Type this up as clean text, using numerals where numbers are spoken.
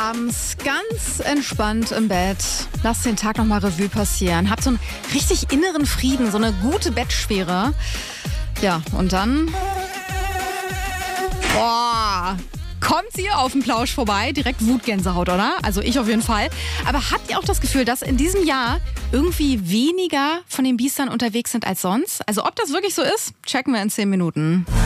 abends ganz entspannt im Bett. Lasst den Tag nochmal Revue passieren. Habt so einen richtig inneren Frieden, so eine gute Bettschwere. Ja, und dann... Boah, kommt sie auf den Plausch vorbei, direkt Wutgänsehaut, oder? Also ich auf jeden Fall. Aber habt ihr auch das Gefühl, dass in diesem Jahr irgendwie weniger von den Biestern unterwegs sind als sonst? Also ob das wirklich so ist, checken wir in 10 Minuten.